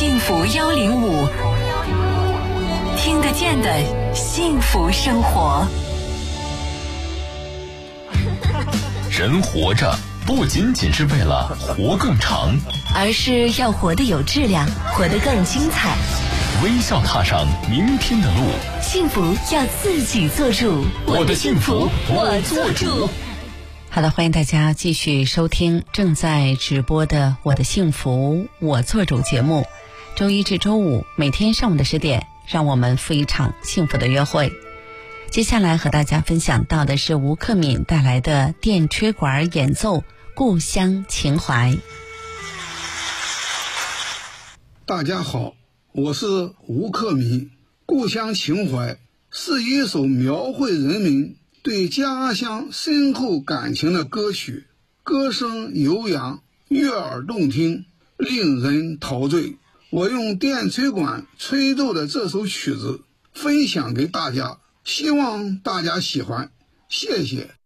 幸福105，听得见的幸福生活。 人活着不仅仅是为了活更长， 而是要活得有质量，活得更精彩。 微笑踏上明天的路， 幸福要自己做主。 我的幸福我做主。 好的，欢迎大家继续收听正在直播的我的幸福我做主节目。周一至周五每天上午的10点，让我们赴一场幸福的约会。接下来和大家分享到的是吴克敏带来的电吹管演奏《故乡情怀》。 大家好，我是吴克敏。《故乡情怀》是一首描绘人民对家乡深厚感情的歌曲，歌声悠扬，悦耳动听，令人陶醉。我用电吹管吹奏的这首曲子分享给大家，希望大家喜欢，谢谢。